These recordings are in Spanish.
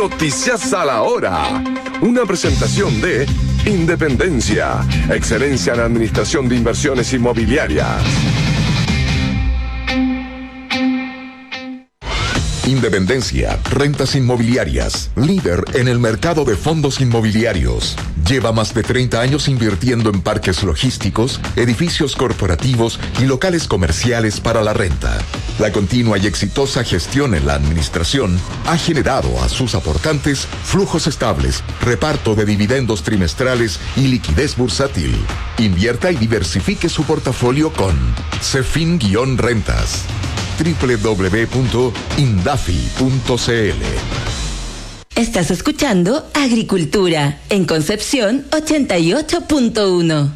Noticias a la hora. Una presentación de Independencia, excelencia en administración de inversiones inmobiliarias. Independencia, rentas inmobiliarias, líder en el mercado de fondos inmobiliarios. Lleva más de 30 años invirtiendo en parques logísticos, edificios corporativos y locales comerciales para la renta. La continua y exitosa gestión en la administración ha generado a sus aportantes flujos estables, reparto de dividendos trimestrales y liquidez bursátil. Invierta y diversifique su portafolio con Cefin-Rentas. www.indafi.cl. Estás escuchando Agricultura en Concepción 88.1.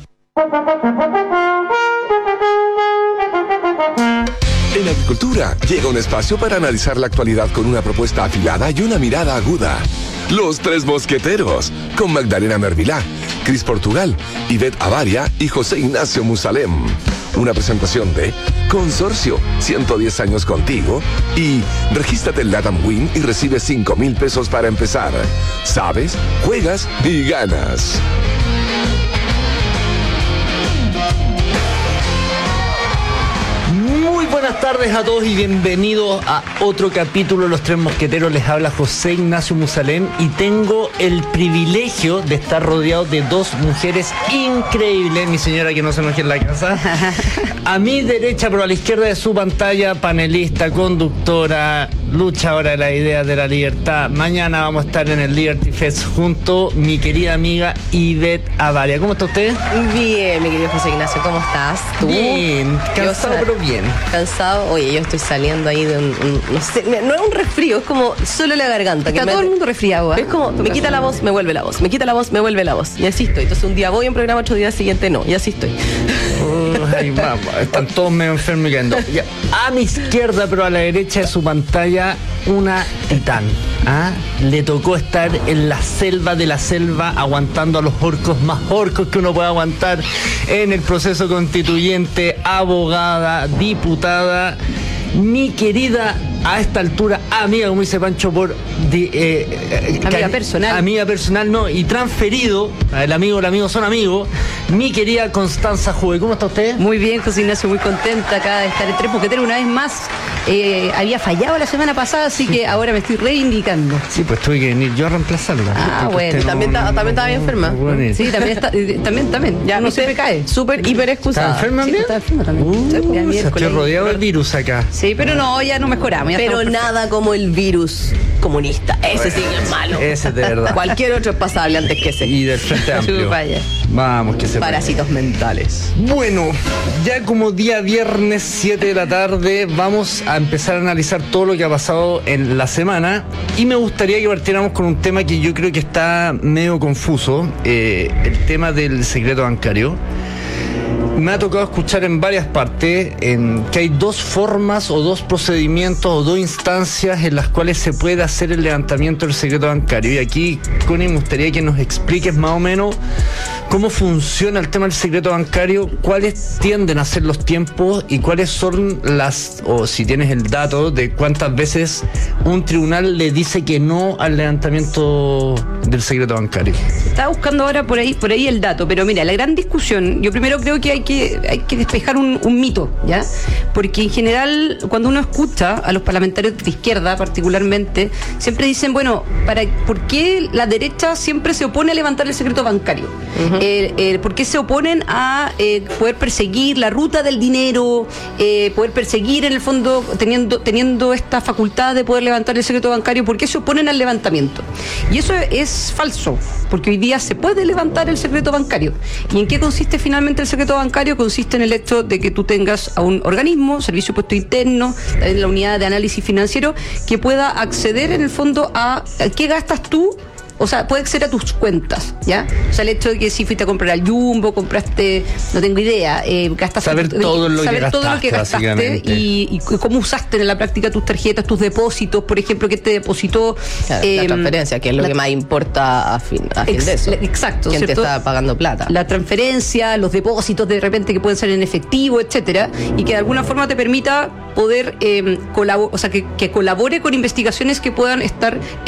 En Agricultura llega un espacio para analizar la actualidad con una propuesta afilada y una mirada aguda. Los Tres Mosqueteros, con Magdalena Mervilá, Cris Portugal, Ivette Avaria y José Ignacio Musalem. Una presentación de Consorcio, 110 años contigo, y regístrate en Latam Win y recibe 5,000 pesos para empezar. Sabes, juegas y ganas. Muy buenas tardes a todos y bienvenidos a otro capítulo de Los Tres Mosqueteros. Les habla José Ignacio Musalem y tengo el privilegio de estar rodeado de dos mujeres increíbles. Mi señora, que no se enoje en la casa. A mi derecha, pero a la izquierda de su pantalla, panelista, conductora, luchadora de las ideas de la libertad. Mañana vamos a estar en el Liberty Fest junto a mi querida amiga Ivette Avaria. ¿Cómo está usted? Bien, mi querido José Ignacio, ¿cómo estás? ¿Tú? Bien, cansado pero bien. ¿Cansado? Oye, yo estoy saliendo ahí de no sé, no es un resfrío, es como solo la garganta. Está todo el mundo resfriado, ¿eh? Es como, me quita la voz, me vuelve la voz, me quita la voz, me vuelve la voz. Y así estoy. Entonces un día voy a un programa, otro día siguiente no. Y así estoy. Ay, mamá, están todos medio enfermos y ando. A mi izquierda, pero a la derecha de su pantalla, una titán. Le tocó estar en la selva de la selva, aguantando a los orcos más orcos que uno puede aguantar en el proceso constituyente, abogada, diputada, mi querida, a esta altura, amiga, como dice Pancho, amiga personal, no, y transferido, el amigo son amigos, mi querida Constanza Juve. ¿Cómo está usted? Muy bien, José Ignacio, muy contenta acá de estar en Tres Mosqueteros una vez más. Había fallado la semana pasada, así que ahora me estoy reivindicando. Sí, pues tuve que venir yo a reemplazarla. Bueno, también estaba bien enferma. Sí, también. Ya no se me cae. Súper, hiper excusada. ¿Está enferma? Sí, está enferma también. Estoy rodeado del virus acá. Sí, pero no, ya no mejoramos. Ya pero nada como el virus comunista. Ese sí que es malo. Ese es de verdad. Cualquier otro es pasable antes que ese. Y del Frente Amplio. Vamos, que se Parásitos mentales. Bueno, ya como día viernes 7 de la tarde vamos a empezar a analizar todo lo que ha pasado en la semana y me gustaría que partiéramos con un tema que yo creo que está medio confuso, el tema del secreto bancario. Me ha tocado escuchar en varias partes que hay dos formas o dos procedimientos o dos instancias en las cuales se puede hacer el levantamiento del secreto bancario. Y aquí, Connie, me gustaría que nos expliques más o menos cómo funciona el tema del secreto bancario, cuáles tienden a ser los tiempos y cuáles son o si tienes el dato de cuántas veces un tribunal le dice que no al levantamiento del secreto bancario. Estaba buscando ahora por ahí el dato, pero mira, la gran discusión, yo primero creo que hay que despejar un mito, ¿ya? Porque en general, cuando uno escucha a los parlamentarios de izquierda particularmente, siempre dicen, bueno, ¿por qué la derecha siempre se opone a levantar el secreto bancario? Uh-huh. ¿Por qué se oponen a poder perseguir la ruta del dinero, poder perseguir en el fondo, teniendo esta facultad de poder levantar el secreto bancario? ¿Por qué se oponen al levantamiento? Y eso es falso, porque hoy día se puede levantar el secreto bancario. ¿Y en qué consiste finalmente el secreto bancario? Consiste en el hecho de que tú tengas a un organismo, Servicio de Impuesto Interno, la unidad de análisis financiero, que pueda acceder en el fondo a qué gastas tú. O sea, puede acceder a tus cuentas, ¿ya? O sea, el hecho de que si fuiste a comprar al Jumbo, compraste, no tengo idea, gastaste... Saber todo lo que gastaste y cómo usaste en la práctica tus tarjetas, tus depósitos, por ejemplo, que te depositó... Claro, la transferencia, que es lo que más importa a fin de eso. Exacto. ¿Quién ¿cierto? te está pagando plata? La transferencia, los depósitos de repente que pueden ser en efectivo, etcétera, y que de alguna forma te permita poder colaborar, o sea, que colabore con investigaciones que puedan estar